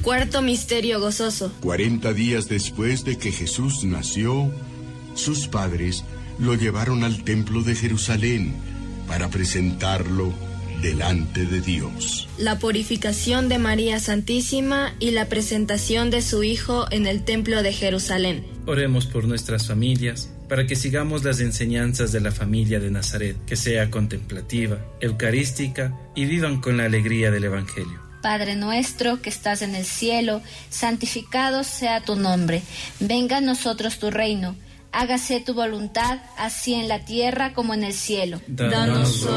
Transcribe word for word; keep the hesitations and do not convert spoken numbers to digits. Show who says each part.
Speaker 1: Cuarto misterio gozoso.
Speaker 2: Cuarenta días después de que Jesús nació, sus padres lo llevaron al templo de Jerusalén para presentarlo delante de Dios.
Speaker 1: La purificación de María Santísima y la presentación de su Hijo en el templo de Jerusalén.
Speaker 3: Oremos por nuestras familias, para que sigamos las enseñanzas de la familia de Nazaret, que sea contemplativa, eucarística y vivan con la alegría del Evangelio.
Speaker 4: Padre nuestro que estás en el cielo, santificado sea tu nombre. Venga a nosotros tu reino. Hágase tu voluntad, así en la tierra como en el cielo.
Speaker 3: Danos